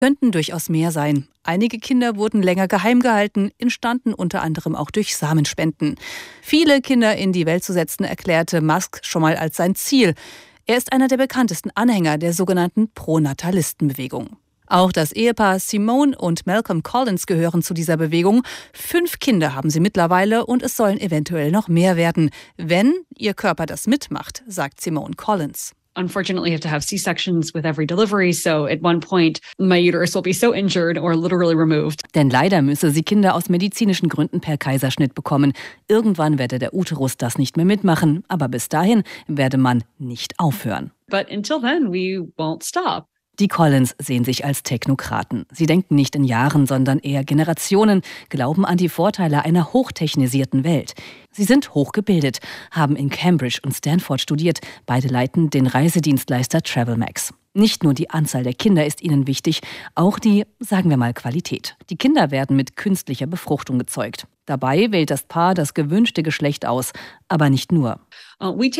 Könnten durchaus mehr sein. Einige Kinder wurden länger geheim gehalten, entstanden unter anderem auch durch Samenspenden. Viele Kinder in die Welt zu setzen, erklärte Musk schon mal als sein Ziel. Er ist einer der bekanntesten Anhänger der sogenannten Pronatalistenbewegung. Auch das Ehepaar Simone und Malcolm Collins gehören zu dieser Bewegung. 5 Kinder haben sie mittlerweile und es sollen eventuell noch mehr werden, wenn ihr Körper das mitmacht, sagt Simone Collins. Unfortunately, I have to have C-sections with every delivery, so at one point my uterus will be so injured or literally removed. Denn leider müsse sie Kinder aus medizinischen Gründen per Kaiserschnitt bekommen. Irgendwann werde der Uterus das nicht mehr mitmachen, aber bis dahin werde man nicht aufhören. But until then, we won't stop. Die Collins sehen sich als Technokraten. Sie denken nicht in Jahren, sondern eher Generationen, glauben an die Vorteile einer hochtechnisierten Welt. Sie sind hochgebildet, haben in Cambridge und Stanford studiert. Beide leiten den Reisedienstleister TravelMax. Nicht nur die Anzahl der Kinder ist ihnen wichtig, auch die, sagen wir mal, Qualität. Die Kinder werden mit künstlicher Befruchtung gezeugt. Dabei wählt das Paar das gewünschte Geschlecht aus, aber nicht nur. Wir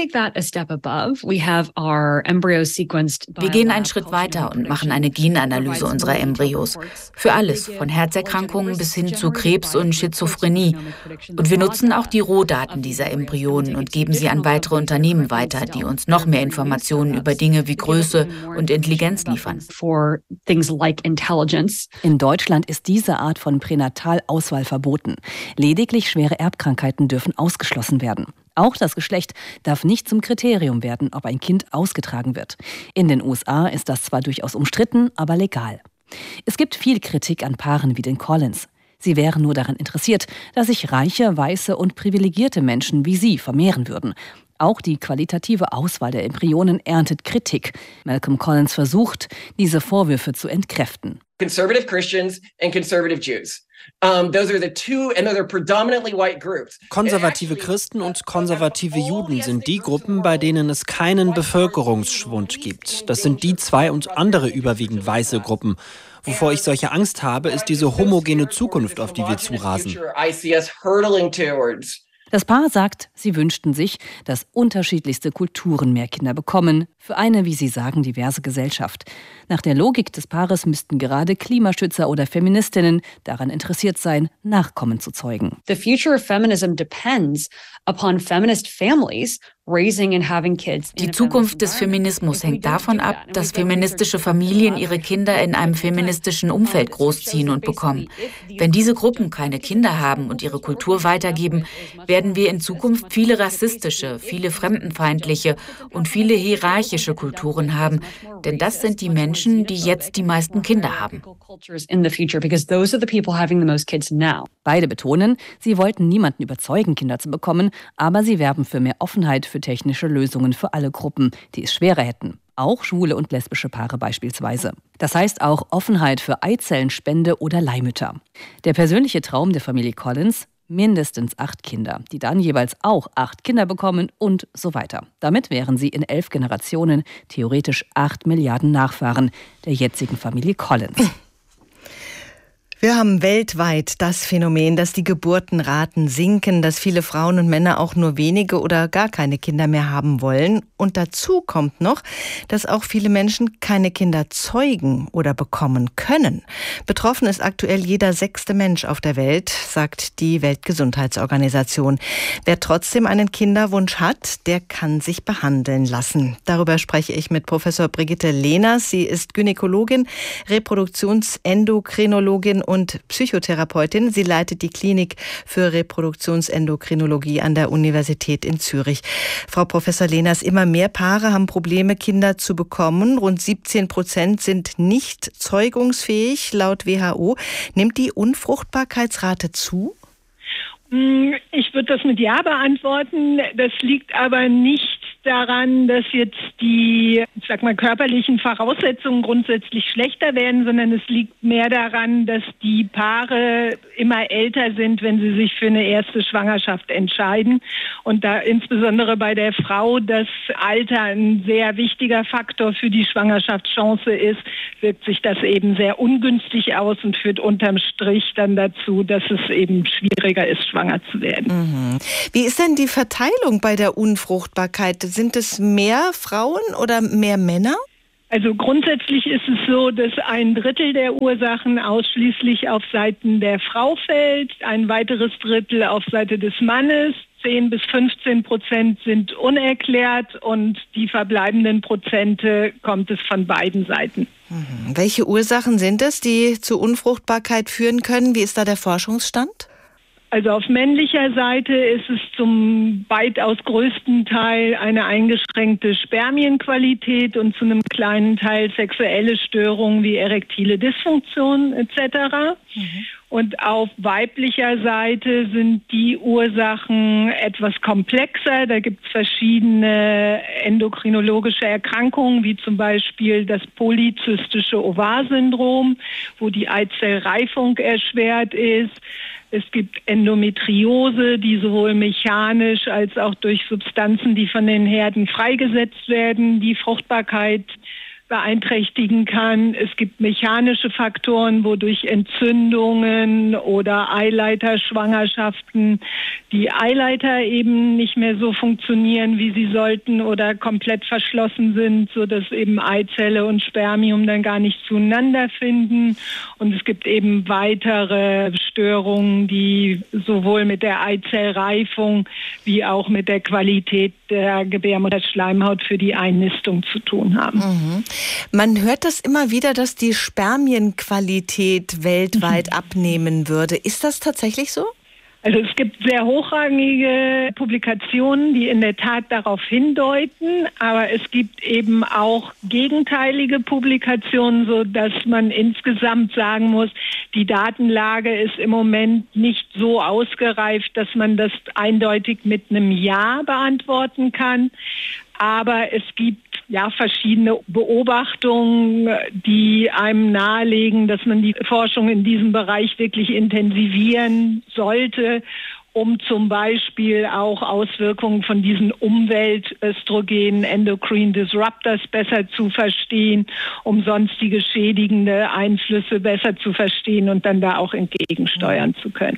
gehen einen Schritt weiter und machen eine Genanalyse unserer Embryos. Für alles, von Herzerkrankungen bis hin zu Krebs und Schizophrenie. Und wir nutzen auch die Rohdaten dieser Embryonen und geben sie an weitere Unternehmen weiter, die uns noch mehr Informationen über Dinge wie Größe und Intelligenz liefern. In Deutschland ist diese Art von Pränatalauswahl verboten. Lediglich schwere Erbkrankheiten dürfen ausgeschlossen werden. Auch das Geschlecht darf nicht zum Kriterium werden, ob ein Kind ausgetragen wird. In den USA ist das zwar durchaus umstritten, aber legal. Es gibt viel Kritik an Paaren wie den Collins. Sie wären nur daran interessiert, dass sich reiche, weiße und privilegierte Menschen wie sie vermehren würden. Auch die qualitative Auswahl der Embryonen erntet Kritik. Malcolm Collins versucht, diese Vorwürfe zu entkräften. Conservative Christians and conservative Jews. Those are the two, and they're predominantly white groups. Konservative Christen und konservative Juden sind die Gruppen, bei denen es keinen Bevölkerungsschwund gibt. Das sind die 2 und andere überwiegend weiße Gruppen. Wovor ich solche Angst habe, ist diese homogene Zukunft, auf die wir zurasen. Das Paar sagt, sie wünschten sich, dass unterschiedlichste Kulturen mehr Kinder bekommen, für eine, wie sie sagen, diverse Gesellschaft. Nach der Logik des Paares müssten gerade Klimaschützer oder Feministinnen daran interessiert sein, Nachkommen zu zeugen. The future of feminism depends upon feminist families raising and having kids. Die Zukunft des Feminismus hängt davon ab, dass feministische Familien ihre Kinder in einem feministischen Umfeld großziehen und bekommen. Wenn diese Gruppen keine Kinder haben und ihre Kultur weitergeben, werden wir in Zukunft viele rassistische, viele fremdenfeindliche und viele hierarchische Kulturen haben. Denn das sind die Menschen, die jetzt die meisten Kinder haben. Beide betonen, sie wollten niemanden überzeugen, Kinder zu bekommen, aber sie werben für mehr Offenheit für technische Lösungen für alle Gruppen, die es schwerer hätten. Auch schwule und lesbische Paare beispielsweise. Das heißt auch Offenheit für Eizellenspende oder Leihmütter. Der persönliche Traum der Familie Collins: mindestens 8 Kinder, die dann jeweils auch 8 Kinder bekommen und so weiter. Damit wären sie in 11 Generationen theoretisch 8 Milliarden Nachfahren der jetzigen Familie Collins. Wir haben weltweit das Phänomen, dass die Geburtenraten sinken, dass viele Frauen und Männer auch nur wenige oder gar keine Kinder mehr haben wollen. Und dazu kommt noch, dass auch viele Menschen keine Kinder zeugen oder bekommen können. Betroffen ist aktuell jeder 6. Mensch auf der Welt, sagt die Weltgesundheitsorganisation. Wer trotzdem einen Kinderwunsch hat, der kann sich behandeln lassen. Darüber spreche ich mit Professor Brigitte Lehners. Sie ist Gynäkologin, Reproduktionsendokrinologin und Psychotherapeutin. Sie leitet die Klinik für Reproduktionsendokrinologie an der Universität in Zürich. Frau Professor Lehners, immer mehr Paare haben Probleme, Kinder zu bekommen. Rund 17% sind nicht zeugungsfähig, laut WHO. Nimmt die Unfruchtbarkeitsrate zu? Ich würde das mit Ja beantworten. Das liegt aber nicht daran, dass jetzt die, körperlichen Voraussetzungen grundsätzlich schlechter werden, sondern es liegt mehr daran, dass die Paare immer älter sind, wenn sie sich für eine erste Schwangerschaft entscheiden. Und da insbesondere bei der Frau das Alter ein sehr wichtiger Faktor für die Schwangerschaftschance ist, wirkt sich das eben sehr ungünstig aus und führt unterm Strich dann dazu, dass es eben schwieriger ist, schwanger zu werden. Mhm. Wie ist denn die Verteilung bei der Unfruchtbarkeit? Sind es mehr Frauen oder mehr Männer? Also grundsätzlich ist es so, dass 1/3 der Ursachen ausschließlich auf Seiten der Frau fällt, ein weiteres Drittel auf Seite des Mannes, 10-15% sind unerklärt und die verbleibenden Prozente kommt es von beiden Seiten. Welche Ursachen sind es, die zu Unfruchtbarkeit führen können? Wie ist da der Forschungsstand? Also auf männlicher Seite ist es zum weitaus größten Teil eine eingeschränkte Spermienqualität und zu einem kleinen Teil sexuelle Störungen wie erektile Dysfunktion etc. Und auf weiblicher Seite sind die Ursachen etwas komplexer. Da gibt es verschiedene endokrinologische Erkrankungen, wie zum Beispiel das polyzystische Ovarsyndrom, wo die Eizellreifung erschwert ist. Es gibt Endometriose, die sowohl mechanisch als auch durch Substanzen, die von den Herden freigesetzt werden, die Fruchtbarkeit beeinträchtigen kann. Es gibt mechanische Faktoren, wodurch Entzündungen oder Eileiterschwangerschaften die Eileiter eben nicht mehr so funktionieren, wie sie sollten oder komplett verschlossen sind, sodass eben Eizelle und Spermium dann gar nicht zueinander finden. Und es gibt eben weitere Störungen, die sowohl mit der Eizellreifung wie auch mit der Qualität der Gebärmutterschleimhaut für die Einnistung zu tun haben. Man hört das immer wieder, dass die Spermienqualität weltweit abnehmen würde. Ist das tatsächlich so? Also es gibt sehr hochrangige Publikationen, die in der Tat darauf hindeuten, aber es gibt eben auch gegenteilige Publikationen, sodass man insgesamt sagen muss, die Datenlage ist im Moment nicht so ausgereift, dass man das eindeutig mit einem Ja beantworten kann. Aber es gibt verschiedene Beobachtungen, die einem nahelegen, dass man die Forschung in diesem Bereich wirklich intensivieren sollte, um zum Beispiel auch Auswirkungen von diesen Umweltöstrogenen, Endocrine Disruptors besser zu verstehen, um sonstige schädigende Einflüsse besser zu verstehen und dann da auch entgegensteuern zu können.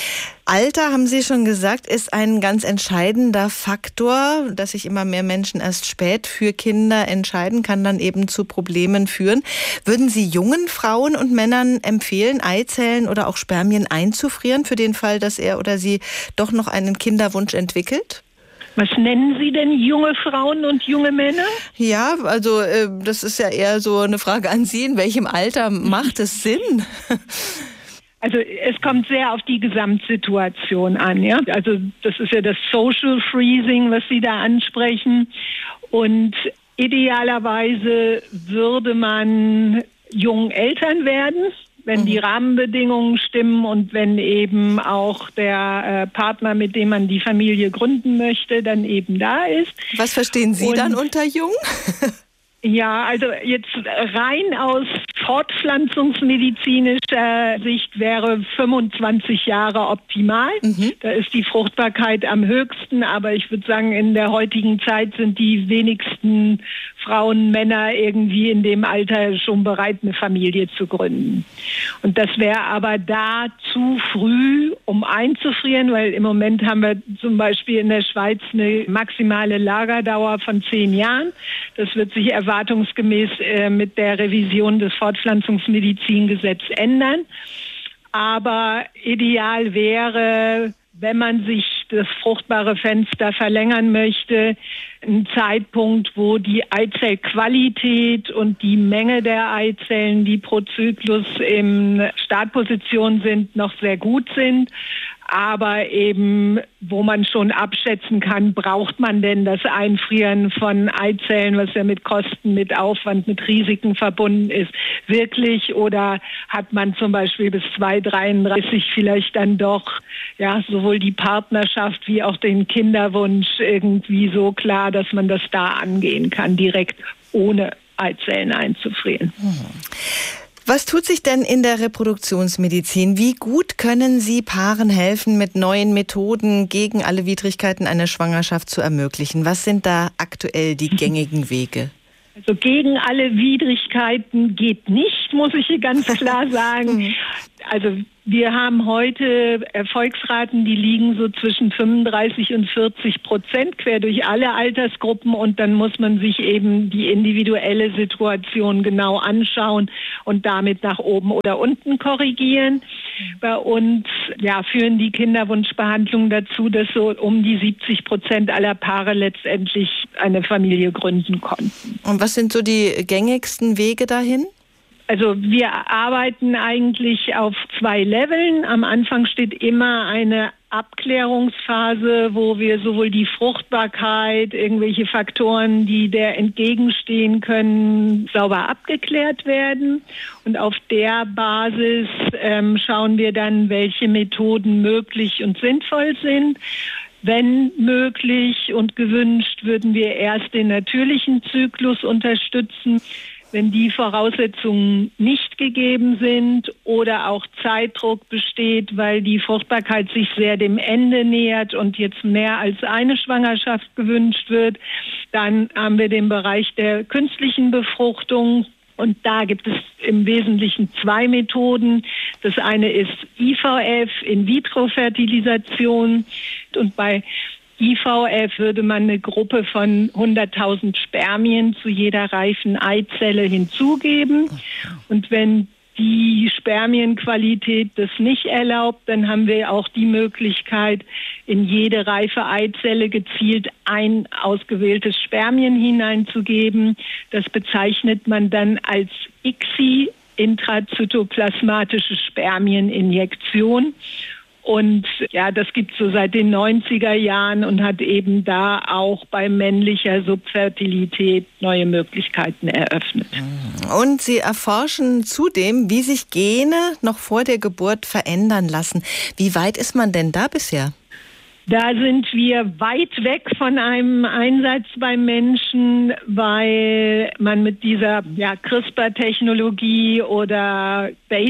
Alter, haben Sie schon gesagt, ist ein ganz entscheidender Faktor, dass sich immer mehr Menschen erst spät für Kinder entscheiden, kann dann eben zu Problemen führen. Würden Sie jungen Frauen und Männern empfehlen, Eizellen oder auch Spermien einzufrieren, für den Fall, dass er oder sie doch noch einen Kinderwunsch entwickelt? Was nennen Sie denn junge Frauen und junge Männer? Ja, also das ist ja eher so eine Frage an Sie. In welchem Alter macht es Sinn? Also es kommt sehr auf die Gesamtsituation an, ja. Also das ist ja das Social Freezing, was Sie da ansprechen. Und idealerweise würde man jung Eltern werden, wenn die Rahmenbedingungen stimmen und wenn eben auch der Partner, mit dem man die Familie gründen möchte, dann eben da ist. Was verstehen Sie dann unter jung? Ja, also jetzt rein aus fortpflanzungsmedizinischer Sicht wäre 25 Jahre optimal. Da ist die Fruchtbarkeit am höchsten, aber ich würde sagen, in der heutigen Zeit sind die wenigsten Frauen, Männer irgendwie in dem Alter schon bereit, eine Familie zu gründen. Und das wäre aber da zu früh, um einzufrieren, weil im Moment haben wir zum Beispiel in der Schweiz eine maximale Lagerdauer von 10 Jahren. Das wird sich erwartungsgemäß mit der Revision des Fortpflanzungsmedizingesetzes ändern. Aber ideal wäre, wenn man sich das fruchtbare Fenster verlängern möchte, ein Zeitpunkt, wo die Eizellqualität und die Menge der Eizellen, die pro Zyklus in Startposition sind, noch sehr gut sind. Aber eben, wo man schon abschätzen kann, braucht man denn das Einfrieren von Eizellen, was ja mit Kosten, mit Aufwand, mit Risiken verbunden ist, wirklich? Oder hat man zum Beispiel bis 2033 vielleicht dann doch sowohl die Partnerschaft wie auch den Kinderwunsch irgendwie so klar, dass man das da angehen kann, direkt ohne Eizellen einzufrieren? Was tut sich denn in der Reproduktionsmedizin? Wie gut können Sie Paaren helfen, mit neuen Methoden gegen alle Widrigkeiten einer Schwangerschaft zu ermöglichen? Was sind da aktuell die gängigen Wege? Also gegen alle Widrigkeiten geht nicht, muss ich hier ganz klar sagen. Also wir haben heute Erfolgsraten, die liegen so zwischen 35% und 40% quer durch alle Altersgruppen, und dann muss man sich eben die individuelle Situation genau anschauen und damit nach oben oder unten korrigieren. Bei uns führen die Kinderwunschbehandlungen dazu, dass so um die 70% aller Paare letztendlich eine Familie gründen konnten. Und was sind so die gängigsten Wege dahin? Also wir arbeiten eigentlich auf 2 Leveln. Am Anfang steht immer eine Abklärungsphase, wo wir sowohl die Fruchtbarkeit, irgendwelche Faktoren, die der entgegenstehen können, sauber abgeklärt werden. Und auf der Basis schauen wir dann, welche Methoden möglich und sinnvoll sind. Wenn möglich und gewünscht, würden wir erst den natürlichen Zyklus unterstützen. Wenn die Voraussetzungen nicht gegeben sind oder auch Zeitdruck besteht, weil die Fruchtbarkeit sich sehr dem Ende nähert und jetzt mehr als eine Schwangerschaft gewünscht wird, dann haben wir den Bereich der künstlichen Befruchtung. Und da gibt es im Wesentlichen 2 Methoden. Das eine ist IVF, In-vitro-Fertilisation. Und bei IVF würde man eine Gruppe von 100.000 Spermien zu jeder reifen Eizelle hinzugeben. Und wenn die Spermienqualität das nicht erlaubt, dann haben wir auch die Möglichkeit, in jede reife Eizelle gezielt ein ausgewähltes Spermien hineinzugeben. Das bezeichnet man dann als ICSI, intrazytoplasmatische Spermieninjektion. Und das gibt es so seit den 90er Jahren und hat eben da auch bei männlicher Subfertilität neue Möglichkeiten eröffnet. Und Sie erforschen zudem, wie sich Gene noch vor der Geburt verändern lassen. Wie weit ist man denn da bisher? Da sind wir weit weg von einem Einsatz beim Menschen, weil man mit dieser CRISPR-Technologie oder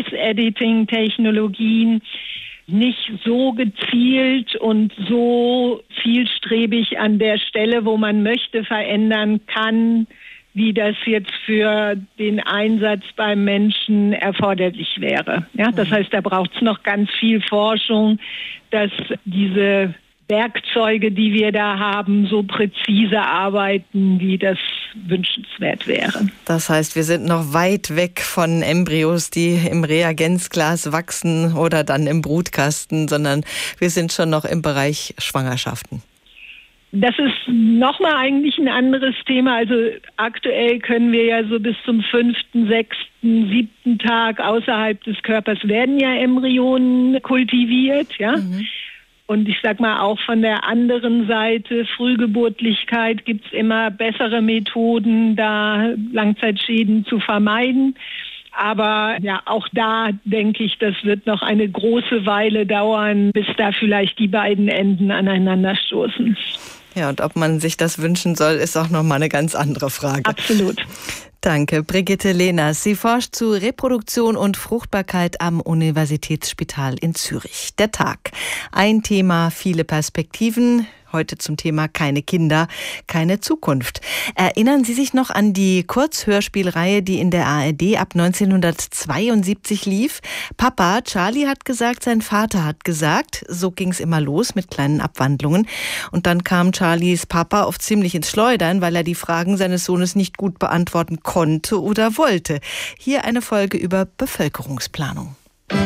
Base-Editing-Technologien nicht so gezielt und so zielstrebig an der Stelle, wo man möchte, verändern kann, wie das jetzt für den Einsatz beim Menschen erforderlich wäre. Ja, das heißt, da braucht es noch ganz viel Forschung, dass diese Werkzeuge, die wir da haben, so präzise arbeiten, wie das wünschenswert wäre. Das heißt, wir sind noch weit weg von Embryos, die im Reagenzglas wachsen oder dann im Brutkasten, sondern wir sind schon noch im Bereich Schwangerschaften. Das ist nochmal eigentlich ein anderes Thema. Also aktuell können wir ja so bis zum 5., 6., 7. Tag außerhalb des Körpers werden ja Embryonen kultiviert, ja. Und ich sag mal, auch von der anderen Seite, Frühgeburtlichkeit, gibt's immer bessere Methoden, da Langzeitschäden zu vermeiden. Aber auch da denke ich, das wird noch eine große Weile dauern, bis da vielleicht die beiden Enden aneinander stoßen. Ja, und ob man sich das wünschen soll, ist auch nochmal eine ganz andere Frage. Absolut. Danke, Brigitte Lehners. Sie forscht zu Reproduktion und Fruchtbarkeit am Universitätsspital in Zürich. Der Tag. Ein Thema, viele Perspektiven. Heute zum Thema keine Kinder, keine Zukunft. Erinnern Sie sich noch an die Kurzhörspielreihe, die in der ARD ab 1972 lief? Papa, Charlie hat gesagt, sein Vater hat gesagt. So ging es immer los mit kleinen Abwandlungen. Und dann kam Charlies Papa oft ziemlich ins Schleudern, weil er die Fragen seines Sohnes nicht gut beantworten konnte oder wollte. Hier eine Folge über Bevölkerungsplanung.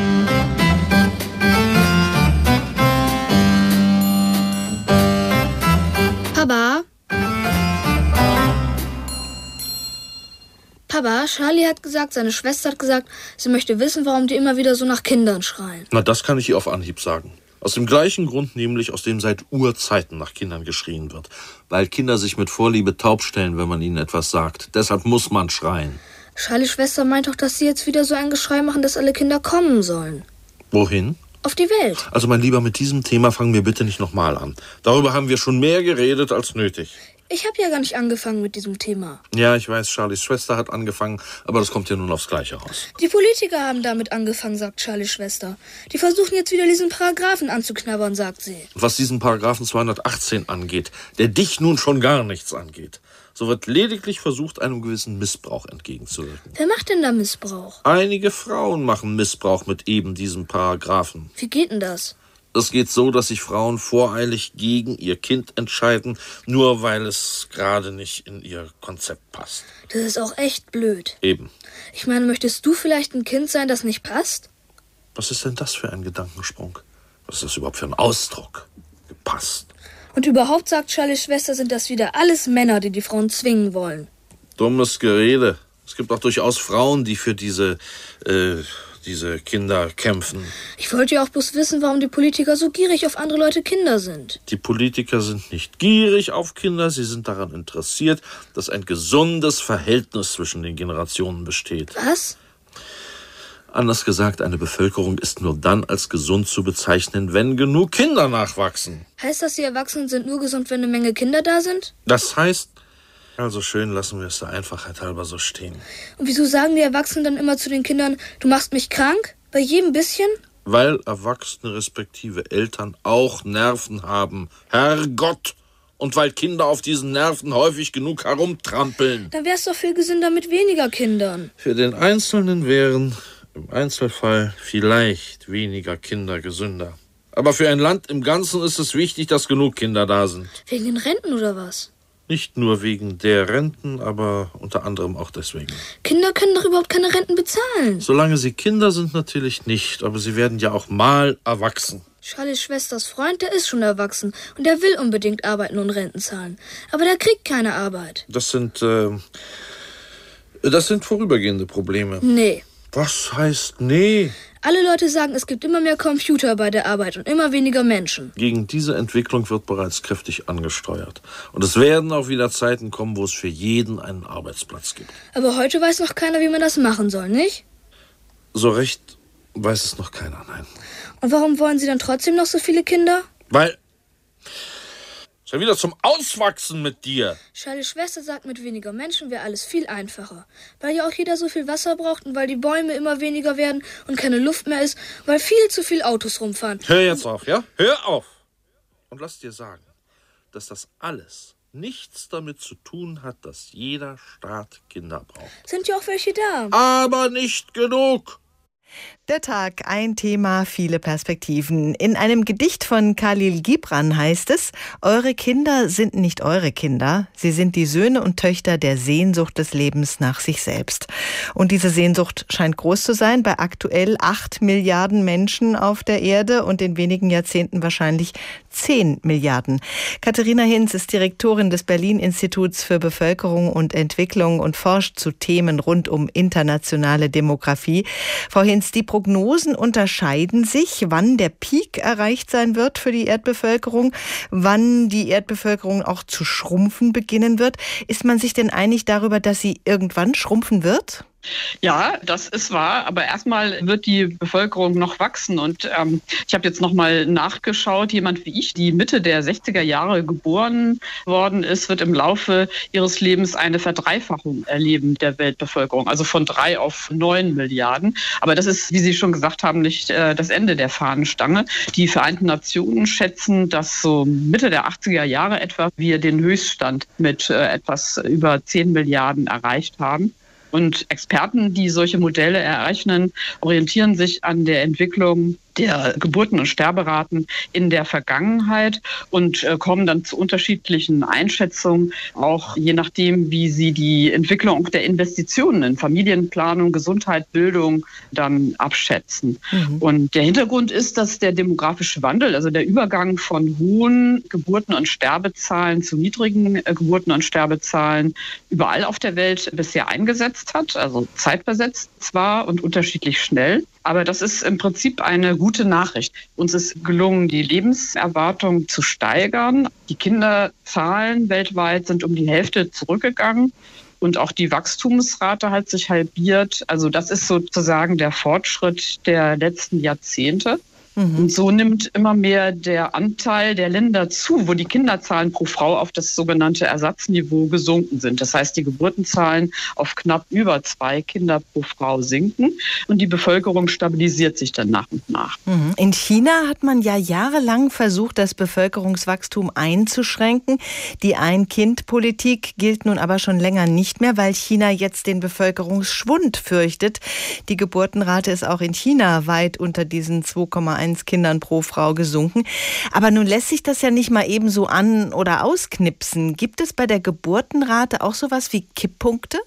Papa, Charlie hat gesagt, seine Schwester hat gesagt, sie möchte wissen, warum die immer wieder so nach Kindern schreien. Na, das kann ich ihr auf Anhieb sagen. Aus dem gleichen Grund, nämlich aus dem seit Urzeiten nach Kindern geschrien wird. Weil Kinder sich mit Vorliebe taub stellen, wenn man ihnen etwas sagt. Deshalb muss man schreien. Charlies Schwester meint doch, dass sie jetzt wieder so ein Geschrei machen, dass alle Kinder kommen sollen. Wohin? Auf die Welt. Also mein Lieber, mit diesem Thema fangen wir bitte nicht nochmal an. Darüber haben wir schon mehr geredet als nötig. Ich habe ja gar nicht angefangen mit diesem Thema. Ja, ich weiß, Charlies Schwester hat angefangen, aber das kommt ja nun aufs Gleiche raus. Die Politiker haben damit angefangen, sagt Charlies Schwester. Die versuchen jetzt wieder diesen Paragraphen anzuknabbern, sagt sie. Was diesen Paragraphen 218 angeht, der dich nun schon gar nichts angeht, So wird lediglich versucht, einem gewissen Missbrauch entgegenzuwirken. Wer macht denn da Missbrauch? Einige Frauen machen Missbrauch mit eben diesem Paragraphen. Wie geht denn das? Es geht so, dass sich Frauen voreilig gegen ihr Kind entscheiden, nur weil es gerade nicht in ihr Konzept passt. Das ist auch echt blöd. Eben. Ich meine, möchtest du vielleicht ein Kind sein, das nicht passt? Was ist denn das für ein Gedankensprung? Was ist das überhaupt für ein Ausdruck? Gepasst. Und überhaupt, sagt Charlies Schwester, sind das wieder alles Männer, die Frauen zwingen wollen. Dummes Gerede. Es gibt auch durchaus Frauen, die für diese Kinder kämpfen. Ich wollte ja auch bloß wissen, warum die Politiker so gierig auf andere Leute Kinder sind. Die Politiker sind nicht gierig auf Kinder, sie sind daran interessiert, dass ein gesundes Verhältnis zwischen den Generationen besteht. Was? Anders gesagt, eine Bevölkerung ist nur dann als gesund zu bezeichnen, wenn genug Kinder nachwachsen. Heißt das, die Erwachsenen sind nur gesund, wenn eine Menge Kinder da sind? Das heißt, also schön, lassen wir es der Einfachheit halber so stehen. Und wieso sagen die Erwachsenen dann immer zu den Kindern, du machst mich krank? Bei jedem bisschen? Weil Erwachsene respektive Eltern auch Nerven haben. Herrgott! Und weil Kinder auf diesen Nerven häufig genug herumtrampeln. Dann wär's doch viel gesünder mit weniger Kindern. Für den Einzelnen wären im Einzelfall vielleicht weniger Kinder gesünder. Aber für ein Land im Ganzen ist es wichtig, dass genug Kinder da sind. Wegen den Renten oder was? Nicht nur wegen der Renten, aber unter anderem auch deswegen. Kinder können doch überhaupt keine Renten bezahlen. Solange sie Kinder sind, natürlich nicht. Aber sie werden ja auch mal erwachsen. Charlies Schwesters Freund, der ist schon erwachsen. Und der will unbedingt arbeiten und Renten zahlen. Aber der kriegt keine Arbeit. Das sind vorübergehende Probleme. Nee. Was heißt nee? Alle Leute sagen, es gibt immer mehr Computer bei der Arbeit und immer weniger Menschen. Gegen diese Entwicklung wird bereits kräftig angesteuert. Und es werden auch wieder Zeiten kommen, wo es für jeden einen Arbeitsplatz gibt. Aber heute weiß noch keiner, wie man das machen soll, nicht? So recht weiß es noch keiner, nein. Und warum wollen Sie dann trotzdem noch so viele Kinder? Weil... Ist ja wieder zum Auswachsen mit dir. Charlies Schwester sagt, mit weniger Menschen wäre alles viel einfacher. Weil ja auch jeder so viel Wasser braucht und weil die Bäume immer weniger werden und keine Luft mehr ist, weil viel zu viel Autos rumfahren. Hör jetzt auf, ja? Hör auf! Und lass dir sagen, dass das alles nichts damit zu tun hat, dass jeder Staat Kinder braucht. Sind ja auch welche da. Aber nicht genug! Der Tag, ein Thema, viele Perspektiven. In einem Gedicht von Khalil Gibran heißt es, eure Kinder sind nicht eure Kinder, sie sind die Söhne und Töchter der Sehnsucht des Lebens nach sich selbst. Und diese Sehnsucht scheint groß zu sein bei aktuell 8 Milliarden Menschen auf der Erde und in wenigen Jahrzehnten wahrscheinlich 10 Milliarden. Katharina Hinz ist Direktorin des Berlin-Instituts für Bevölkerung und Entwicklung und forscht zu Themen rund um internationale Demografie. Frau Hinz, die Prognosen unterscheiden sich, wann der Peak erreicht sein wird für die Erdbevölkerung, wann die Erdbevölkerung auch zu schrumpfen beginnen wird. Ist man sich denn einig darüber, dass sie irgendwann schrumpfen wird? Ja, das ist wahr, aber erstmal wird die Bevölkerung noch wachsen und ich habe jetzt nochmal nachgeschaut, jemand wie ich, die Mitte der 60er Jahre geboren worden ist, wird im Laufe ihres Lebens eine Verdreifachung erleben der Weltbevölkerung, also von 3 auf 9 Milliarden. Aber das ist, wie Sie schon gesagt haben, nicht das Ende der Fahnenstange. Die Vereinten Nationen schätzen, dass so Mitte der 80er Jahre etwa wir den Höchststand mit etwas über 10 Milliarden erreicht haben. Und Experten, die solche Modelle errechnen, orientieren sich an der Entwicklung der Geburten- und Sterberaten in der Vergangenheit und kommen dann zu unterschiedlichen Einschätzungen, auch je nachdem, wie sie die Entwicklung der Investitionen in Familienplanung, Gesundheit, Bildung dann abschätzen. Und der Hintergrund ist, dass der demografische Wandel, also der Übergang von hohen Geburten- und Sterbezahlen zu niedrigen Geburten- und Sterbezahlen überall auf der Welt bisher eingesetzt hat, also zeitversetzt zwar und unterschiedlich schnell. Aber das ist im Prinzip eine gute Nachricht. Uns ist gelungen, die Lebenserwartung zu steigern. Die Kinderzahlen weltweit sind um die Hälfte zurückgegangen. Und auch die Wachstumsrate hat sich halbiert. Also das ist sozusagen der Fortschritt der letzten Jahrzehnte. Und so nimmt immer mehr der Anteil der Länder zu, wo die Kinderzahlen pro Frau auf das sogenannte Ersatzniveau gesunken sind. Das heißt, die Geburtenzahlen auf knapp über 2 Kinder pro Frau sinken und die Bevölkerung stabilisiert sich dann nach und nach. In China hat man ja jahrelang versucht, das Bevölkerungswachstum einzuschränken. Die Ein-Kind-Politik gilt nun aber schon länger nicht mehr, weil China jetzt den Bevölkerungsschwund fürchtet. Die Geburtenrate ist auch in China weit unter diesen 2,1 Kindern pro Frau gesunken. Aber nun lässt sich das ja nicht mal eben so an- oder ausknipsen. Gibt es bei der Geburtenrate auch sowas wie Kipppunkte?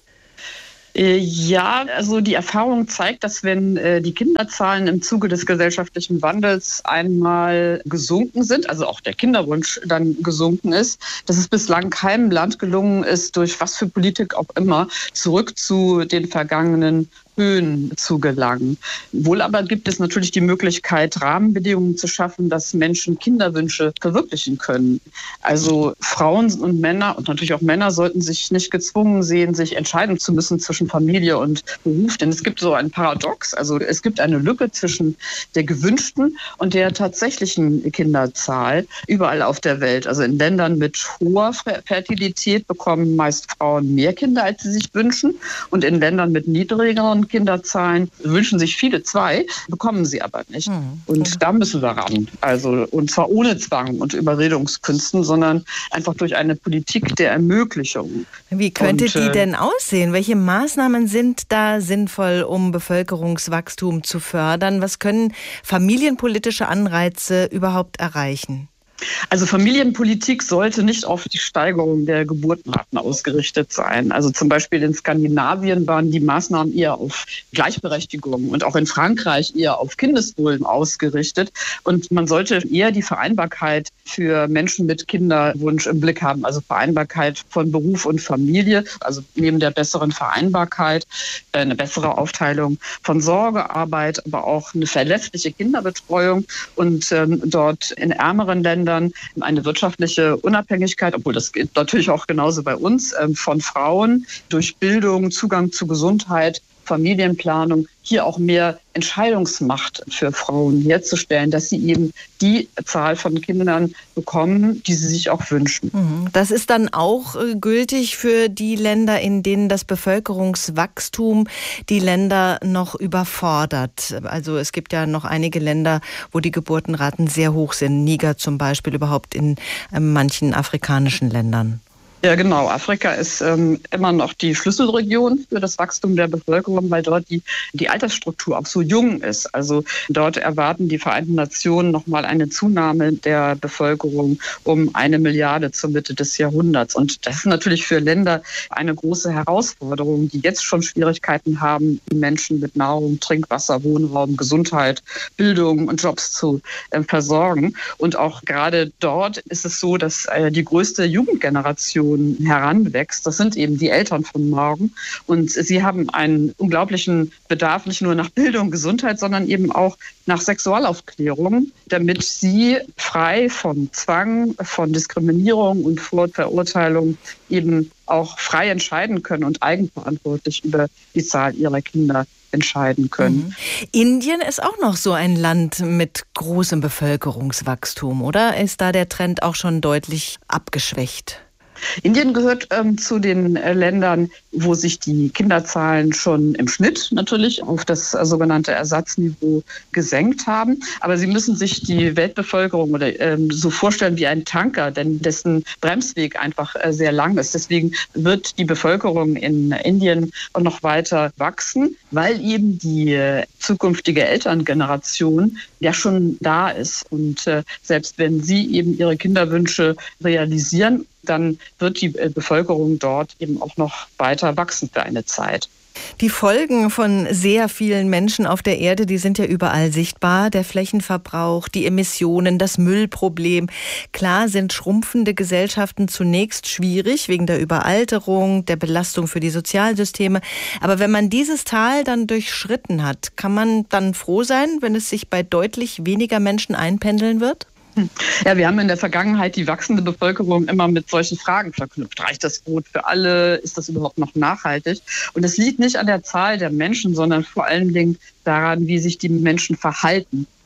Ja, also die Erfahrung zeigt, dass wenn die Kinderzahlen im Zuge des gesellschaftlichen Wandels einmal gesunken sind, also auch der Kinderwunsch dann gesunken ist, dass es bislang keinem Land gelungen ist, durch was für Politik auch immer, zurück zu den vergangenen Höhen zu gelangen. Wohl aber gibt es natürlich die Möglichkeit, Rahmenbedingungen zu schaffen, dass Menschen Kinderwünsche verwirklichen können. Also Frauen und Männer und natürlich auch Männer sollten sich nicht gezwungen sehen, sich entscheiden zu müssen zwischen Familie und Beruf. Denn es gibt so ein Paradox. Also es gibt eine Lücke zwischen der gewünschten und der tatsächlichen Kinderzahl überall auf der Welt. Also in Ländern mit hoher Fertilität bekommen meist Frauen mehr Kinder, als sie sich wünschen. Und in Ländern mit niedrigeren Kinderzahlen wünschen sich viele 2, bekommen sie aber nicht. Und da müssen wir ran. Also, und zwar ohne Zwang und Überredungskünsten, sondern einfach durch eine Politik der Ermöglichung. Wie könnte die denn aussehen? Welche Maßnahmen sind da sinnvoll, um Bevölkerungswachstum zu fördern? Was können familienpolitische Anreize überhaupt erreichen? Also Familienpolitik sollte nicht auf die Steigerung der Geburtenraten ausgerichtet sein. Also zum Beispiel in Skandinavien waren die Maßnahmen eher auf Gleichberechtigung und auch in Frankreich eher auf Kindeswohl ausgerichtet. Und man sollte eher die Vereinbarkeit für Menschen mit Kinderwunsch im Blick haben. Also Vereinbarkeit von Beruf und Familie, also neben der besseren Vereinbarkeit eine bessere Aufteilung von Sorgearbeit, aber auch eine verlässliche Kinderbetreuung und dort in ärmeren Ländern eine wirtschaftliche Unabhängigkeit, obwohl das geht natürlich auch genauso bei uns, von Frauen durch Bildung, Zugang zu Gesundheit, Familienplanung, hier auch mehr Entscheidungsmacht für Frauen herzustellen, dass sie eben die Zahl von Kindern bekommen, die sie sich auch wünschen. Das ist dann auch gültig für die Länder, in denen das Bevölkerungswachstum die Länder noch überfordert. Also es gibt ja noch einige Länder, wo die Geburtenraten sehr hoch sind. Niger zum Beispiel, überhaupt in manchen afrikanischen Ländern. Ja, genau. Afrika ist immer noch die Schlüsselregion für das Wachstum der Bevölkerung, weil dort die Altersstruktur auch so jung ist. Also dort erwarten die Vereinten Nationen nochmal eine Zunahme der Bevölkerung um 1 Milliarde zur Mitte des Jahrhunderts. Und das ist natürlich für Länder eine große Herausforderung, die jetzt schon Schwierigkeiten haben, die Menschen mit Nahrung, Trinkwasser, Wohnraum, Gesundheit, Bildung und Jobs zu versorgen. Und auch gerade dort ist es so, dass die größte Jugendgeneration heranwächst. Das sind eben die Eltern von morgen. Und sie haben einen unglaublichen Bedarf, nicht nur nach Bildung, Gesundheit, sondern eben auch nach Sexualaufklärung, damit sie frei von Zwang, von Diskriminierung und Vorverurteilung eben auch frei entscheiden können und eigenverantwortlich über die Zahl ihrer Kinder entscheiden können. Indien ist auch noch so ein Land mit großem Bevölkerungswachstum, oder? Ist da der Trend auch schon deutlich abgeschwächt? Indien gehört zu den Ländern, wo sich die Kinderzahlen schon im Schnitt natürlich auf das sogenannte Ersatzniveau gesenkt haben. Aber Sie müssen sich die Weltbevölkerung oder so vorstellen wie ein Tanker, denn dessen Bremsweg einfach sehr lang ist. Deswegen wird die Bevölkerung in Indien noch weiter wachsen, weil eben die zukünftige Elterngeneration ja schon da ist. Und selbst wenn sie eben ihre Kinderwünsche realisieren, dann wird die Bevölkerung dort eben auch noch weiter wachsen für eine Zeit. Die Folgen von sehr vielen Menschen auf der Erde, die sind ja überall sichtbar. Der Flächenverbrauch, die Emissionen, das Müllproblem. Klar sind schrumpfende Gesellschaften zunächst schwierig wegen der Überalterung, der Belastung für die Sozialsysteme. Aber wenn man dieses Tal dann durchschritten hat, kann man dann froh sein, wenn es sich bei deutlich weniger Menschen einpendeln wird? Ja, wir haben in der Vergangenheit die wachsende Bevölkerung immer mit solchen Fragen verknüpft. Reicht das Brot für alle? Ist das überhaupt noch nachhaltig? Und es liegt nicht an der Zahl der Menschen, sondern vor allen Dingen daran, wie sich die Menschen verhalten.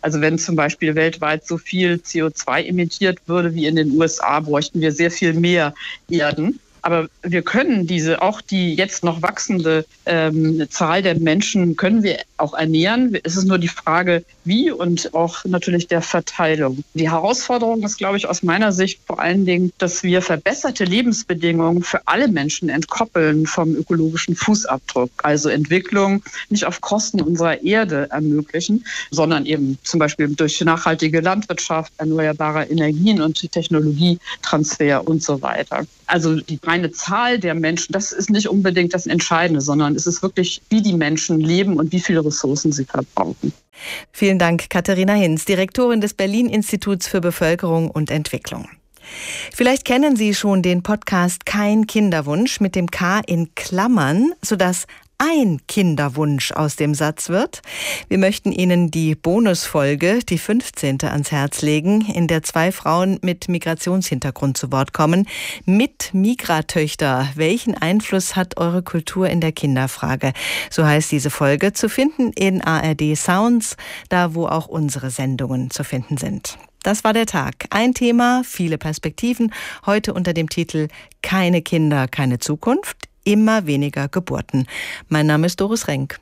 Also wenn zum Beispiel weltweit so viel CO2 emittiert würde wie in den USA, bräuchten wir sehr viel mehr Erden. Aber wir können die jetzt noch wachsende Zahl der Menschen können wir auch ernähren. Es ist nur die Frage, wie und auch natürlich der Verteilung. Die Herausforderung ist, glaube ich, aus meiner Sicht vor allen Dingen, dass wir verbesserte Lebensbedingungen für alle Menschen entkoppeln vom ökologischen Fußabdruck. Also Entwicklung nicht auf Kosten unserer Erde ermöglichen, sondern eben zum Beispiel durch nachhaltige Landwirtschaft, erneuerbare Energien und Technologietransfer und so weiter. Also die reine Zahl der Menschen, das ist nicht unbedingt das Entscheidende, sondern es ist wirklich, wie die Menschen leben und wie viele Ressourcen sie verbrauchen. Vielen Dank, Katharina Hinz, Direktorin des Berlin-Instituts für Bevölkerung und Entwicklung. Vielleicht kennen Sie schon den Podcast Kein Kinderwunsch mit dem K in Klammern, sodass ein Kinderwunsch aus dem Satz wird. Wir möchten Ihnen die Bonusfolge, die 15. ans Herz legen, in der 2 Frauen mit Migrationshintergrund zu Wort kommen. Mit Migratöchter. Welchen Einfluss hat eure Kultur in der Kinderfrage? So heißt diese Folge, zu finden in ARD Sounds, da wo auch unsere Sendungen zu finden sind. Das war der Tag. Ein Thema, viele Perspektiven. Heute unter dem Titel Keine Kinder, keine Zukunft. Immer weniger Geburten. Mein Name ist Doris Renk.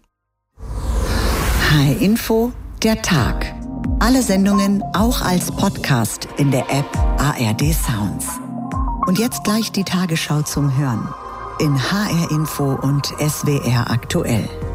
H-Info, der Tag. Alle Sendungen auch als Podcast in der App ARD Sounds. Und jetzt gleich die Tagesschau zum Hören in HR Info und SWR aktuell.